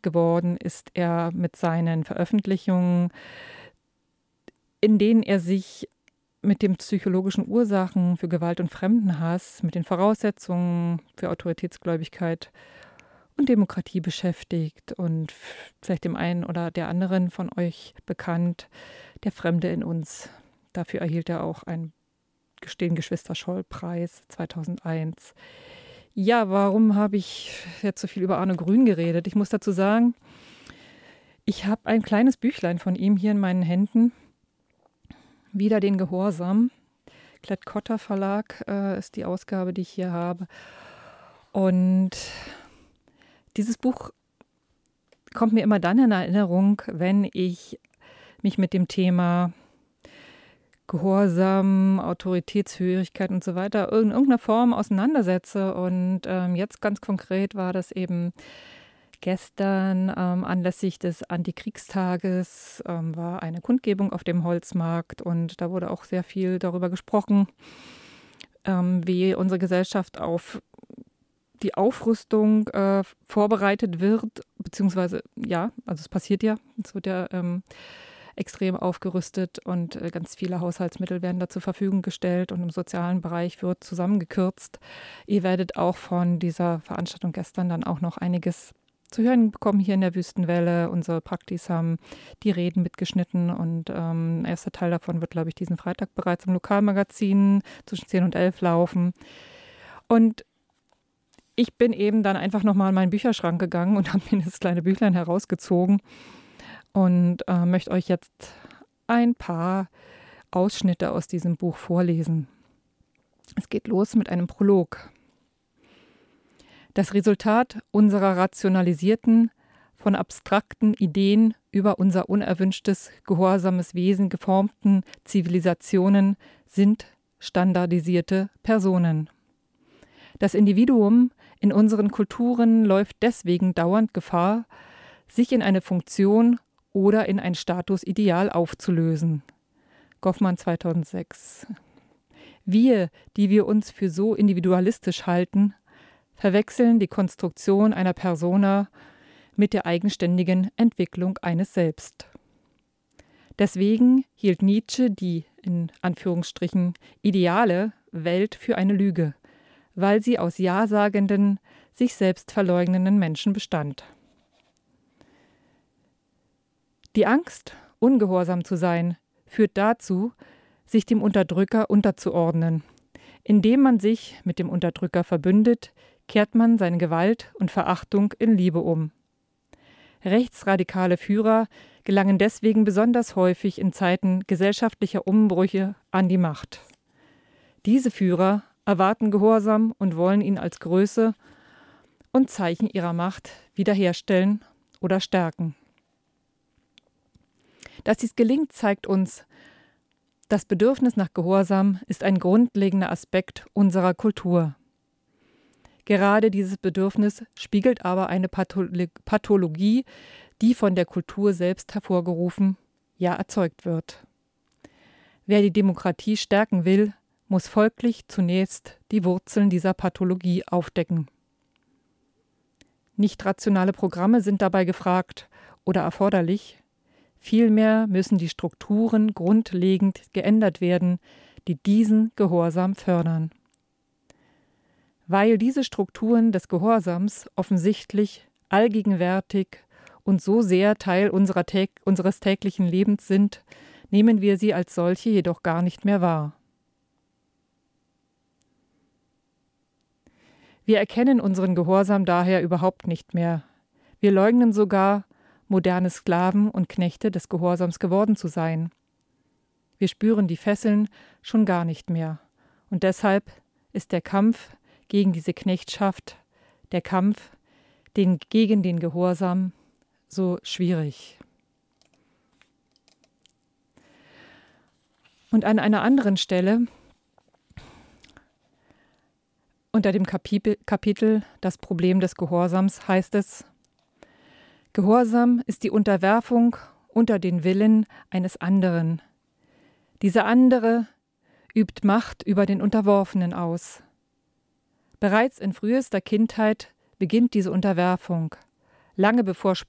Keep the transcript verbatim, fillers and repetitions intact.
bekannt geworden ist er mit seinen Veröffentlichungen, in denen er sich mit den psychologischen Ursachen für Gewalt und Fremdenhass, mit den Voraussetzungen für Autoritätsgläubigkeit und Demokratie beschäftigt und vielleicht dem einen oder der anderen von euch bekannt, der Fremde in uns. Dafür erhielt er auch einen Gestehen Geschwister Scholl-Preis zweitausendeins. Ja, warum habe ich jetzt so viel über Arno Grün geredet? Ich muss dazu sagen, ich habe ein kleines Büchlein von ihm hier in meinen Händen. Wieder den Gehorsam. Klett-Cotta Verlag äh, ist die Ausgabe, die ich hier habe. Und dieses Buch kommt mir immer dann in Erinnerung, wenn ich mich mit dem Thema Gehorsam, Autoritätshörigkeit und so weiter in irgendeiner Form auseinandersetze. Und ähm, jetzt ganz konkret war das eben gestern ähm, anlässlich des Antikriegstages ähm, war eine Kundgebung auf dem Holzmarkt und da wurde auch sehr viel darüber gesprochen, ähm, wie unsere Gesellschaft auf die Aufrüstung äh, vorbereitet wird, beziehungsweise ja, also es passiert ja, es wird ja ähm, extrem aufgerüstet und äh, ganz viele Haushaltsmittel werden da zur Verfügung gestellt und im sozialen Bereich wird zusammengekürzt. Ihr werdet auch von dieser Veranstaltung gestern dann auch noch einiges zu hören bekommen hier in der Wüstenwelle. Unsere Praktis haben die Reden mitgeschnitten und ähm, ein erster Teil davon wird, glaube ich, diesen Freitag bereits im Lokalmagazin zwischen zehn und elf laufen. Und ich bin eben dann einfach nochmal in meinen Bücherschrank gegangen und habe mir das kleine Büchlein herausgezogen und äh, möchte euch jetzt ein paar Ausschnitte aus diesem Buch vorlesen. Es geht los mit einem Prolog. Das Resultat unserer rationalisierten, von abstrakten Ideen über unser unerwünschtes, gehorsames Wesen geformten Zivilisationen sind standardisierte Personen. Das Individuum in unseren Kulturen läuft deswegen dauernd Gefahr, sich in eine Funktion oder in ein Statusideal aufzulösen. Goffman zweitausendsechs. Wir, die wir uns für so individualistisch halten, verwechseln die Konstruktion einer Persona mit der eigenständigen Entwicklung eines Selbst. Deswegen hielt Nietzsche die, in Anführungsstrichen, ideale Welt für eine Lüge, weil sie aus ja-sagenden, sich selbst verleugnenden Menschen bestand. Die Angst, ungehorsam zu sein, führt dazu, sich dem Unterdrücker unterzuordnen. Indem man sich mit dem Unterdrücker verbündet, kehrt man seine Gewalt und Verachtung in Liebe um. Rechtsradikale Führer gelangen deswegen besonders häufig in Zeiten gesellschaftlicher Umbrüche an die Macht. Diese Führer erwarten Gehorsam und wollen ihn als Größe und Zeichen ihrer Macht wiederherstellen oder stärken. Dass dies gelingt, zeigt uns, das Bedürfnis nach Gehorsam ist ein grundlegender Aspekt unserer Kultur. Gerade dieses Bedürfnis spiegelt aber eine Pathologie, die von der Kultur selbst hervorgerufen, ja erzeugt wird. Wer die Demokratie stärken will, muss folglich zunächst die Wurzeln dieser Pathologie aufdecken. Nicht rationale Programme sind dabei gefragt oder erforderlich, vielmehr müssen die Strukturen grundlegend geändert werden, die diesen Gehorsam fördern. Weil diese Strukturen des Gehorsams offensichtlich allgegenwärtig und so sehr Teil unserer tä- unseres täglichen Lebens sind, nehmen wir sie als solche jedoch gar nicht mehr wahr. Wir erkennen unseren Gehorsam daher überhaupt nicht mehr. Wir leugnen sogar, moderne Sklaven und Knechte des Gehorsams geworden zu sein. Wir spüren die Fesseln schon gar nicht mehr. Und deshalb ist der Kampf gegen diese Knechtschaft, der Kampf den, gegen den Gehorsam so schwierig. Und an einer anderen Stelle, unter dem Kapitel, Kapitel Das Problem des Gehorsams, heißt es: Gehorsam ist die Unterwerfung unter den Willen eines anderen. Dieser andere übt Macht über den Unterworfenen aus. Bereits in frühester Kindheit beginnt diese Unterwerfung. Lange bevor